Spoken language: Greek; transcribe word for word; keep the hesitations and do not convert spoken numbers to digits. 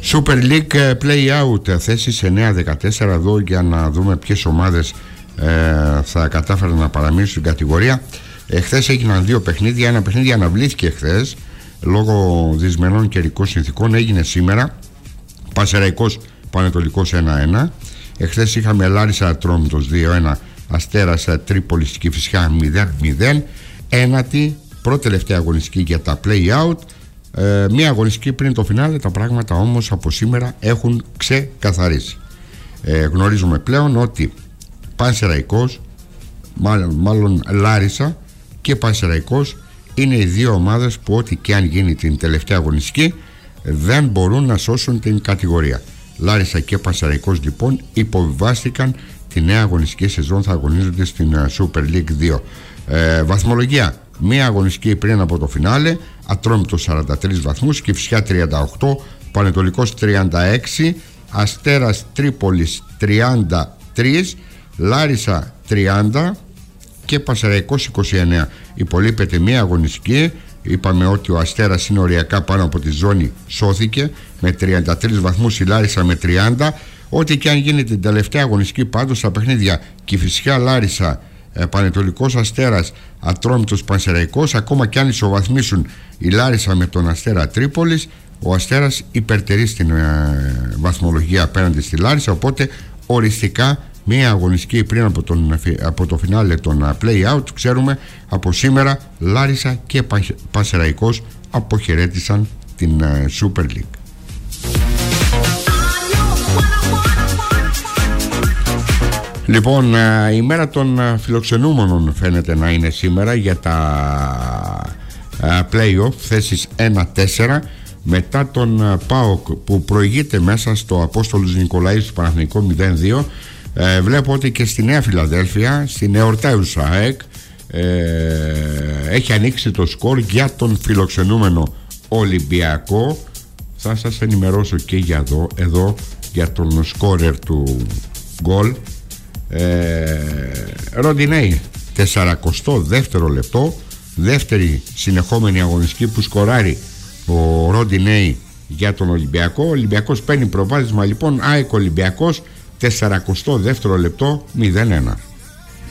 Super League Play Out, θέσεις εννέα δεκατέσσερα εδώ για να δούμε ποιες ομάδες ε, θα κατάφεραν να παραμείνουν στην κατηγορία. ε, Χθες έγιναν δύο παιχνίδια. Ένα παιχνίδι αναβλήθηκε χθες λόγω δυσμενών καιρικών συνθήκων, έγινε σήμερα. Πανσεραϊκός Πανετολικός ένα ένα. Εχθές είχαμε Λάρισα Ατρόμητος δύο ένα, Αστέρας Τρίπολης Κηφισιά μηδέν μηδέν. Ένατη, πρώτη τελευταία αγωνιστική για τα Play Out. Ε, μία αγωνιστική πριν το φινάλε. Τα πράγματα όμως από σήμερα έχουν ξεκαθαρίσει. ε, Γνωρίζουμε πλέον ότι Πανσεραϊκός, μάλλον, μάλλον Λάρισα και Πανσεραϊκός είναι οι δύο ομάδες που ό,τι και αν γίνει την τελευταία αγωνιστική δεν μπορούν να σώσουν την κατηγορία. Λάρισα και Πανσεραϊκός λοιπόν υποβιβάστηκαν. Τη νέα αγωνιστική σεζόν θα αγωνίζονται στην Super League δύο. ε, Βαθμολογία: μία αγωνιστική πριν από το φινάλε. Ατρόμητος σαράντα τρεις βαθμούς, Κηφισιά τριάντα οκτώ, Πανετολικός τριάντα έξι, Αστέρας Τρίπολης τριάντα τρία, Λάρισα τριάντα και Πανσεραϊκός είκοσι εννέα. Υπολείπεται μία αγωνιστική. Είπαμε ότι ο Αστέρας είναι οριακά πάνω από τη ζώνη, σώθηκε με τριάντα τρεις βαθμούς, η Λάρισα με τριάντα. Ό,τι και αν γίνει την τελευταία αγωνιστική πάντως στα παιχνίδια Κηφισιά Λάρισα, Πανετολικός Αστέρας, Ατρόμητος Πανσεραϊκός, ακόμα και αν ισοβαθμίσουν η Λάρισα με τον Αστέρα Τρίπολης, ο Αστέρας υπερτερεί στην ε, βαθμολογία απέναντι στη Λάρισα. Οπότε οριστικά μία αγωνιστική πριν από, τον, από το φινάλε των Play Out, ξέρουμε από σήμερα Λάρισα και Πανσεραϊκός αποχαιρέτησαν την ε, Super League. Λοιπόν, η μέρα των φιλοξενούμενων φαίνεται να είναι σήμερα για τα play-off, θέσεις ένα τέσσερα, μετά τον ΠΑΟΚ που προηγείται μέσα στο Απόστολος Νικολαίδης του Παναθηναϊκού μηδέν δύο. ε, Βλέπω ότι και στη Νέα Φιλαδέλφια, στην εορταίουσα ΑΕΚ, ε, έχει ανοίξει το σκορ για τον φιλοξενούμενο Ολυμπιακό. Θα σας ενημερώσω και για εδώ, εδώ για τον σκόρερ του γκολ. Ε, Ροντινέι, σαραντά δεύτερο λεπτό, δεύτερη συνεχόμενη αγωνιστική που σκοράρει ο Ροντινέι για τον Ολυμπιακό. Ο Ολυμπιακός παίρνει προβάδισμα λοιπόν. ΑΕΚ Ολυμπιακός, σαράντα δεύτερο λεπτό, μηδέν ένα.